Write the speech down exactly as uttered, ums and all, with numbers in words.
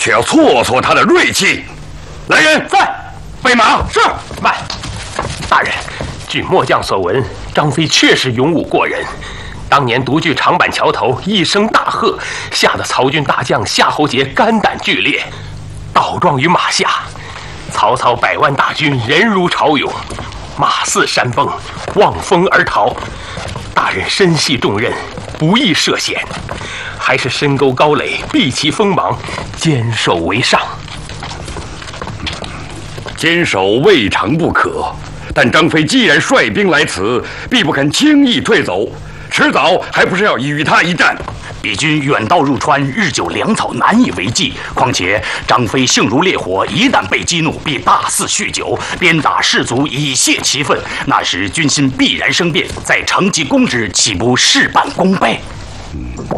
却要挫挫他的锐气。来人， 在。 备马。 是。慢，大人，据末将所闻，张飞确实勇武过人。当年独据长板桥头，一声大喝，吓得曹军大将夏侯杰肝胆俱裂，倒撞于马下。曹操百万大军人如潮涌，马似山崩，望风而逃。大人身系重任，不易涉险，还是深沟高垒，避其锋芒，坚守为上。 坚守未尝不可，但张飞既然率兵来此，必不肯轻易退走，迟早还不是要与他一战。 彼军远道入川，日久粮草难以为继。况且张飞性如烈火，一旦被激怒，必大肆酗酒，鞭打士卒以泄其愤。那时军心必然生变，再乘机攻之，岂不事半功倍？